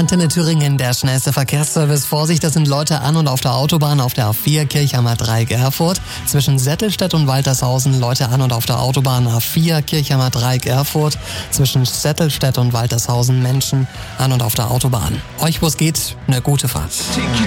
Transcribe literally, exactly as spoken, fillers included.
Antenne Thüringen, der schnellste Verkehrsservice. Vorsicht, das sind Leute an und auf der Autobahn auf der A vier Kirchheimer Dreieck Erfurt. Zwischen Settelstedt und Waltershausen Leute an und auf der Autobahn A vier Kirchheimer Dreieck Erfurt. Zwischen Settelstedt und Waltershausen Menschen an und auf der Autobahn. Euch, wo es geht, eine gute Fahrt.